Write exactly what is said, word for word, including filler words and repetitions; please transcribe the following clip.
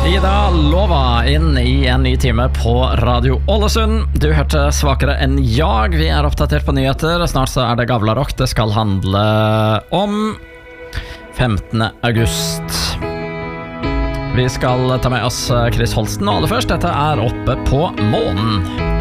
Ida Lova inn i en ny time på Radio Ålesund. Du hørte Svakere enn jag. Vi er oppdatert på nyheter. Snart så er det Gavlarock. Det skal handle om femtende august. Vi skal ta med oss Chris Holsten, og aller først, dette er Oppe på månen.